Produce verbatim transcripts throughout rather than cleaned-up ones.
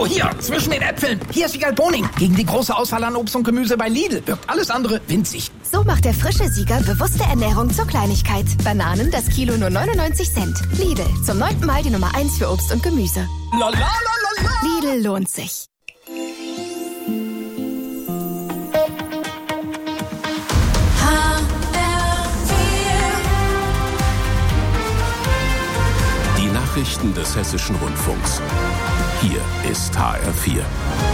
So, hier, zwischen den Äpfeln. Hier ist Siegal Boning. Gegen die große Auswahl an Obst und Gemüse bei Lidl wirkt alles andere winzig. So macht der frische Sieger bewusste Ernährung zur Kleinigkeit. Bananen, das Kilo nur neunundneunzig Cent. Lidl, zum neunten Mal die Nummer eins für Obst und Gemüse. La, la, la, la, la. Lidl lohnt sich. Nachrichten des Hessischen Rundfunks. Hier ist H R vier.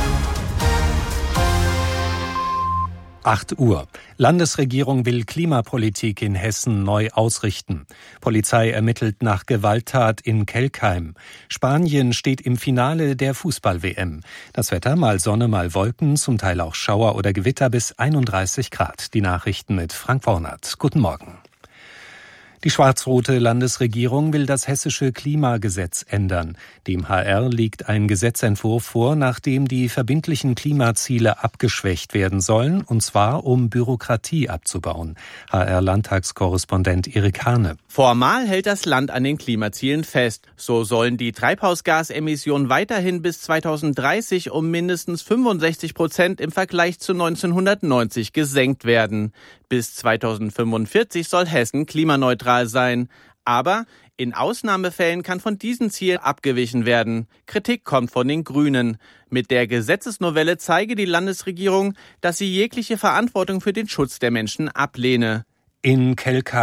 acht Uhr. Landesregierung will Klimapolitik in Hessen neu ausrichten. Polizei ermittelt nach Gewalttat in Kelkheim. Spanien steht im Finale der Fußball-W M. Das Wetter mal Sonne, mal Wolken, zum Teil auch Schauer oder Gewitter bis einunddreißig Grad. Die Nachrichten mit Frank Wornert. Guten Morgen. Die schwarz-rote Landesregierung will das hessische Klimagesetz ändern. Dem H R liegt ein Gesetzentwurf vor, nach dem die verbindlichen Klimaziele abgeschwächt werden sollen, und zwar um Bürokratie abzubauen. H R-Landtagskorrespondent Erik Hane. Formal hält das Land an den Klimazielen fest. So sollen die Treibhausgasemissionen weiterhin bis zweitausenddreißig um mindestens fünfundsechzig Prozent im Vergleich zu neunzehnhundertneunzig gesenkt werden. Bis zweitausendfünfundvierzig soll Hessen klimaneutral sein. Aber in Ausnahmefällen kann von diesen Zielen abgewichen werden. Kritik kommt von den Grünen. Mit der Gesetzesnovelle zeige die Landesregierung, dass sie jegliche Verantwortung für den Schutz der Menschen ablehne. In Kelkheim